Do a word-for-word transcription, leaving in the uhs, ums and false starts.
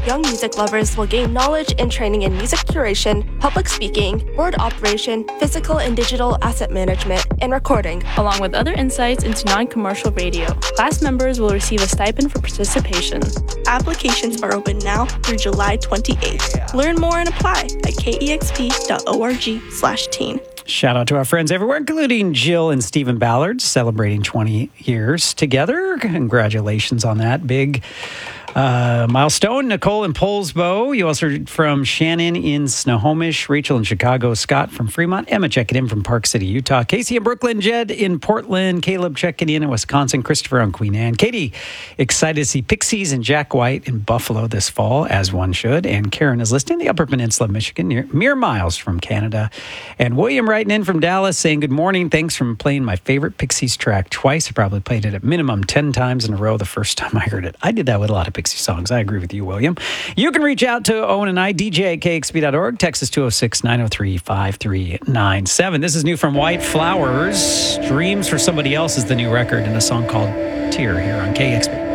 Young music lovers will gain knowledge and training in music curation, public speaking, board operation, physical and digital asset management, and recording, along with other insights into non-commercial radio. Class members will receive a stipend for participation. Applications are open now through July twenty-eighth. Learn more and apply at kexp.org slash teen. Shout out to our friends everywhere, including Jill and Stephen Ballard, celebrating twenty years together. Congratulations on that big uh, milestone. Nicole in Polsbo. You also heard from Shannon in Snohomish, Rachel in Chicago, Scott from Fremont, Emma checking in from Park City, Utah, Casey in Brooklyn, Jed in Portland, Caleb checking in in Wisconsin, Christopher on Queen Anne, Katie excited to see Pixies and Jack White in Buffalo this fall, as one should, and Karen is listening in the Upper Peninsula of Michigan, near, mere miles from Canada, and William writing in from Dallas saying, good morning, thanks for playing my favorite Pixies track twice. I probably played it at minimum ten times in a row the first time I heard it. I did that with a lot of Pixie songs. I agree with you, William. You can reach out to Owen and I, D J at K X P dot org, text us two oh six, nine oh three, five three nine seven. This is new from White Flowers. Dreams for Somebody Else is the new record, and a song called Tear here on K X P.